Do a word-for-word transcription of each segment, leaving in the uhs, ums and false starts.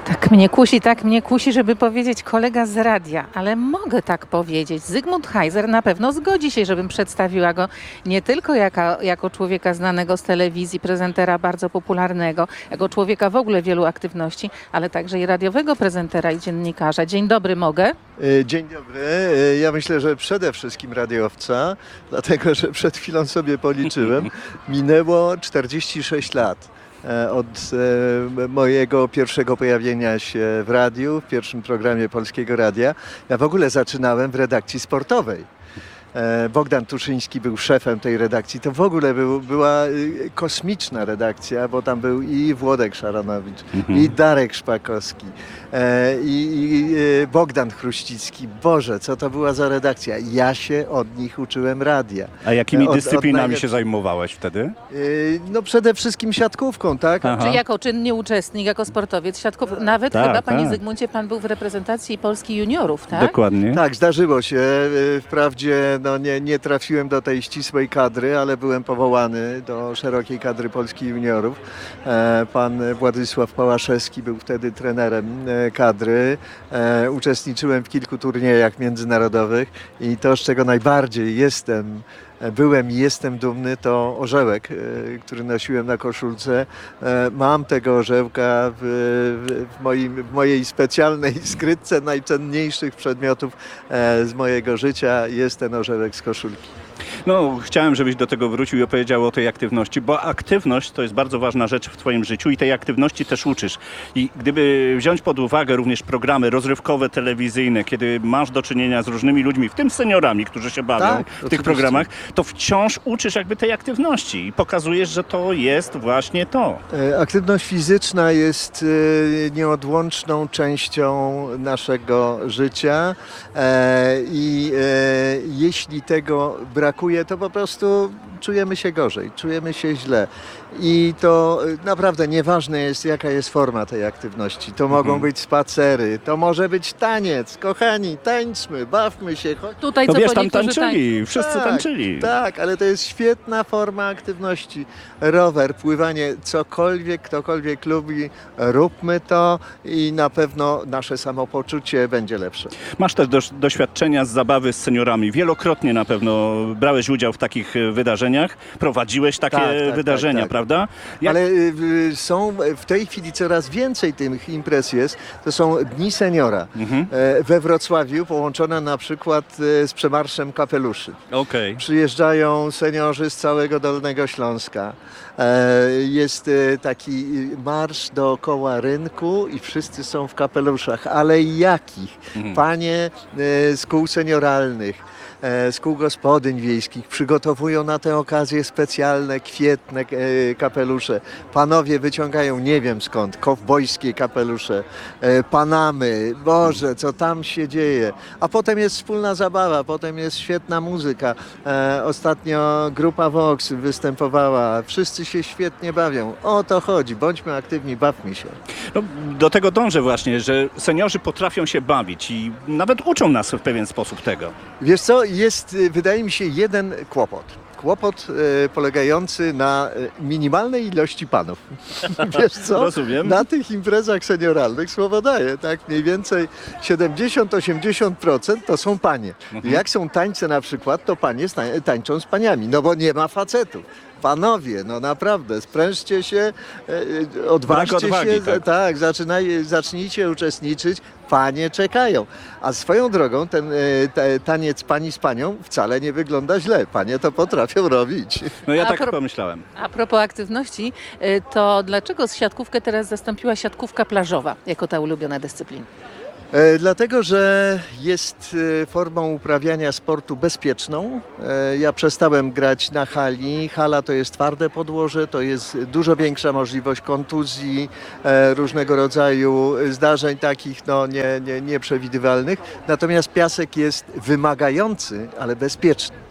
Tak mnie kusi, tak mnie kusi, żeby powiedzieć kolega z radia, ale mogę tak powiedzieć. Zygmunt Heiser na pewno zgodzi się, żebym przedstawiła go nie tylko jako, jako człowieka znanego z telewizji, prezentera bardzo popularnego, jako człowieka w ogóle wielu aktywności, ale także i radiowego prezentera i dziennikarza. Dzień dobry, mogę? Dzień dobry. Ja myślę, że przede wszystkim radiowca, dlatego że przed chwilą sobie policzyłem, minęło czterdzieści sześć lat od mojego pierwszego pojawienia się w radiu, w pierwszym programie Polskiego Radia. Ja w ogóle zaczynałem w redakcji sportowej. Bogdan Tuszyński był szefem tej redakcji. To w ogóle był, była kosmiczna redakcja, bo tam był i Włodek Szaranowicz, mhm. i Darek Szpakowski, i, i Bogdan Chruścicki. Boże, co to była za redakcja? Ja się od nich uczyłem radia. A jakimi od, dyscyplinami od się zajmowałeś wtedy? No przede wszystkim siatkówką, tak? Aha. Czy jako czynny uczestnik, jako sportowiec siatków, nawet tak, chyba, panie tak. Zygmuncie, pan był w reprezentacji Polski juniorów, tak? Dokładnie. Tak, zdarzyło się. Wprawdzie no, nie, nie trafiłem do tej ścisłej kadry, ale byłem powołany do szerokiej kadry Polski juniorów. Pan Władysław Pałaszewski był wtedy trenerem kadry. Uczestniczyłem w kilku turniejach międzynarodowych i to, z czego najbardziej jestem Byłem i jestem dumny, to orzełek, który nosiłem na koszulce. Mam tego orzełka w, w, moim, w mojej specjalnej skrytce najcenniejszych przedmiotów z mojego życia. Jest ten orzełek z koszulki. No, chciałem, żebyś do tego wrócił i opowiedział o tej aktywności, bo aktywność to jest bardzo ważna rzecz w twoim życiu i tej aktywności też uczysz. I gdyby wziąć pod uwagę również programy rozrywkowe, telewizyjne, kiedy masz do czynienia z różnymi ludźmi, w tym seniorami, którzy się bawią tak, w tych oczywiście. programach, to wciąż uczysz jakby tej aktywności i pokazujesz, że to jest właśnie to. Aktywność fizyczna jest nieodłączną częścią naszego życia i jeśli tego brakuje, to po prostu czujemy się gorzej, czujemy się źle. I to naprawdę nieważne jest, jaka jest forma tej aktywności. To mogą mhm. być spacery, to może być taniec. Kochani, tańczmy, bawmy się. Chodź. Tutaj no co wiesz, tam niektórzy tańczyli, tań... wszyscy tak, tańczyli. Tak, ale to jest świetna forma aktywności. Rower, pływanie, cokolwiek, ktokolwiek lubi, róbmy to i na pewno nasze samopoczucie będzie lepsze. Masz też do, doświadczenia z zabawy z seniorami. Wielokrotnie na pewno brałeś udział w takich wydarzeniach, prowadziłeś takie tak, tak, wydarzenia, tak, tak. prawda? Jak... Ale y, są w tej chwili coraz więcej tych imprez jest. To są Dni Seniora Mhm. e, we Wrocławiu, połączone na przykład e, z Przemarszem Kapeluszy. Okej. Przyjeżdżają seniorzy z całego Dolnego Śląska. E, jest e, taki marsz dookoła rynku i wszyscy są w kapeluszach. Ale jakich? Mhm. Panie e, z kół senioralnych, z kół gospodyń wiejskich przygotowują na tę okazję specjalne, kwietne kapelusze. Panowie wyciągają nie wiem skąd, kowbojskie kapelusze, panamy. Boże, co tam się dzieje. A potem jest wspólna zabawa, potem jest świetna muzyka. Ostatnio grupa Vox występowała. Wszyscy się świetnie bawią. O to chodzi. Bądźmy aktywni, bawmy się. No, do tego dążę właśnie, że seniorzy potrafią się bawić i nawet uczą nas w pewien sposób tego. Wiesz co, jest, wydaje mi się, jeden kłopot. Kłopot e, polegający na e, minimalnej ilości panów. Wiesz co? Rozumiem. Na tych imprezach senioralnych słowo daję, tak? Mniej więcej siedemdziesiąt do osiemdziesięciu procent to są panie. Mhm. Jak są tańce na przykład, to panie sta- tańczą z paniami, no bo nie ma facetów. Panowie, no naprawdę, sprężcie się, e, odważcie odwagi, się, tak. tak, zaczynaj, zacznijcie uczestniczyć, panie czekają. A swoją drogą ten e, te, taniec pani z panią wcale nie wygląda źle, panie to potrafią robić. No ja A tak pro- pomyślałem. A propos aktywności, y, to dlaczego siatkówkę teraz zastąpiła siatkówka plażowa jako ta ulubiona dyscyplina? E, dlatego, że jest e, formą uprawiania sportu bezpieczną. E, ja przestałem grać na hali. Hala to jest twarde podłoże, to jest dużo większa możliwość kontuzji, e, różnego rodzaju zdarzeń takich no, nie, nie, nieprzewidywalnych. Natomiast piasek jest wymagający, ale bezpieczny.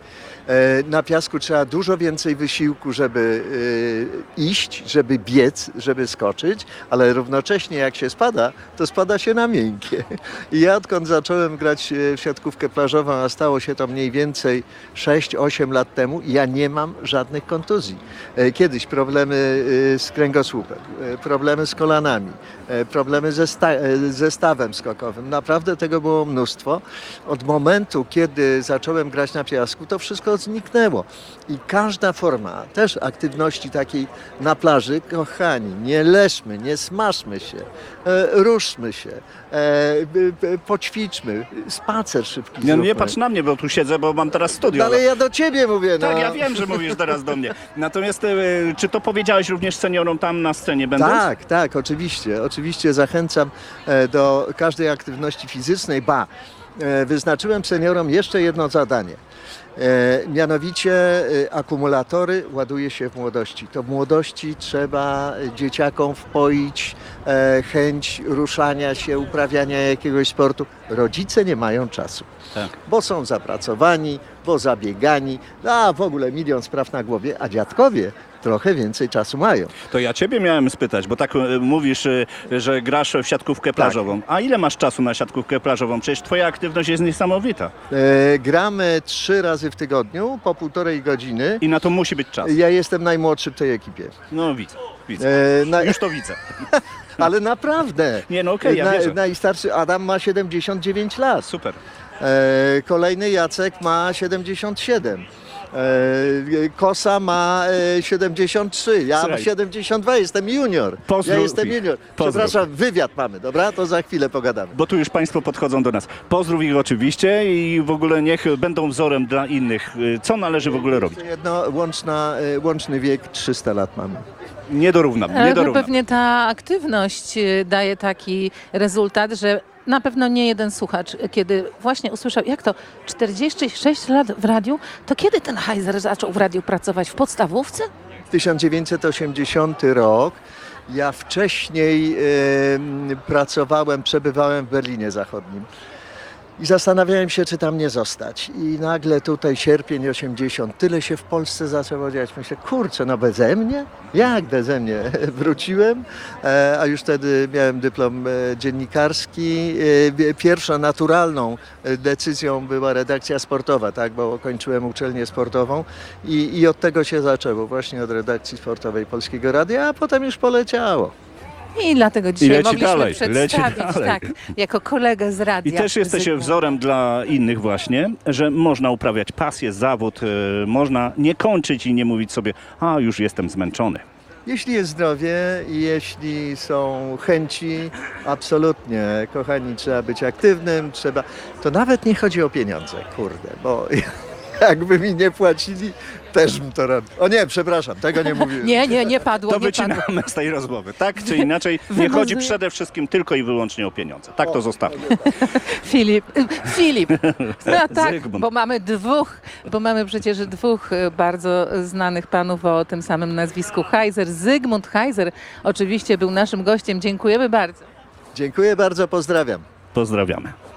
E, Na piasku trzeba dużo więcej wysiłku, żeby e, iść, żeby biec, żeby skoczyć, ale równocześnie jak się spada, to spada się na miękkie. I ja odkąd zacząłem grać e, w siatkówkę plażową, a stało się to mniej więcej sześć osiem lat temu, ja nie mam żadnych kontuzji. E, Kiedyś problemy e, z kręgosłupem, e, problemy z kolanami, e, problemy ze, sta- e, ze stawem skokowym. Naprawdę tego było mnóstwo. Od momentu, kiedy zacząłem grać na piasku, to wszystko zniknęło. I każda forma też aktywności takiej na plaży, kochani, nie leżmy, nie smaszmy się, e, ruszmy się, e, b- b- poćwiczmy, spacer szybki Nie, no nie zróbmy. patrz na mnie, bo tu siedzę, bo mam teraz studio. No, ale ja do ciebie mówię, no. Tak, ja wiem, że mówisz teraz do mnie. Natomiast e, czy to powiedziałeś również seniorom tam na scenie będąc? Tak, tak, oczywiście. Oczywiście zachęcam e, do każdej aktywności fizycznej, ba, e, wyznaczyłem seniorom jeszcze jedno zadanie. E, mianowicie e, akumulatory ładuje się w młodości. To w młodości trzeba dzieciakom wpoić e, chęć ruszania się, uprawiania jakiegoś sportu. Rodzice nie mają czasu, Tak. bo są zapracowani, bo zabiegani, a w ogóle milion spraw na głowie, a dziadkowie trochę więcej czasu mają. To ja ciebie miałem spytać, bo tak e, mówisz, e, że grasz w siatkówkę plażową. A ile masz czasu na siatkówkę plażową? Przecież twoja aktywność jest niesamowita. E, gramy trzy razy w tygodniu, po półtorej godziny. I na to musi być czas. Ja jestem najmłodszy w tej ekipie. No widzę, widzę. E, na, Już to widzę. ale naprawdę. Nie, no okej, ja Na- wierzę. Najstarszy Adam ma siedemdziesiąt dziewięć lat. Super. E, kolejny Jacek ma siedemdziesiąt siedem. E, Kosa ma e, siedemdziesiąt trzy, ja mam Słuchaj. siedemdziesiąt dwa, jestem junior. Pozdrów ja jestem ich. junior. Pozdrów. Przepraszam, wywiad mamy, dobra? To za chwilę pogadamy. Bo tu już Państwo podchodzą do nas. Pozdrów ich oczywiście i w ogóle niech będą wzorem dla innych. Y, Co należy w ogóle robić? Jedno, łączna, e, łączny wiek trzysta lat mamy. Nie dorównam, nie Ale to dorównam. pewnie ta aktywność y, daje taki rezultat, że na pewno nie jeden słuchacz, y, kiedy właśnie usłyszał, jak to czterdzieści sześć lat w radiu, to kiedy ten Heiser zaczął w radiu pracować? W podstawówce? tysiąc dziewięćset osiemdziesiąty rok. Ja wcześniej em, pracowałem, przebywałem w Berlinie Zachodnim. I zastanawiałem się, czy tam nie zostać. I nagle tutaj sierpień osiemdziesiąty, tyle się w Polsce zaczęło dziać. Myślę, kurczę, no beze mnie? Jak beze mnie? Wróciłem, e, a już wtedy miałem dyplom e, dziennikarski. E, Pierwszą naturalną e, decyzją była redakcja sportowa, tak, bo kończyłem uczelnię sportową i, i od tego się zaczęło, właśnie od redakcji sportowej Polskiego Radia, a potem już poleciało. I dlatego dzisiaj leci mogliśmy dalej, leci przedstawić, dalej. tak, jako kolegę z I radia. też jesteś Zygmunt. wzorem dla innych właśnie, że można uprawiać pasję, zawód, y, można nie kończyć i nie mówić sobie, a już jestem zmęczony. Jeśli jest zdrowie i jeśli są chęci, absolutnie, kochani, trzeba być aktywnym, trzeba... To nawet nie chodzi o pieniądze, kurde, bo jakby mi nie płacili, też bym to robił. O nie, przepraszam, tego nie mówiłem. Nie, nie, nie padło, To nie padło. wycinamy z tej rozmowy. Tak czy inaczej, nie Wymazuję. chodzi przede wszystkim tylko i wyłącznie o pieniądze. Tak to zostawmy. Filip, y, Filip, no tak, Zygmunt. bo mamy dwóch, bo mamy przecież dwóch y, bardzo znanych panów o tym samym nazwisku Heiser. Zygmunt Heiser oczywiście był naszym gościem. Dziękujemy bardzo. Dziękuję bardzo, pozdrawiam. Pozdrawiamy.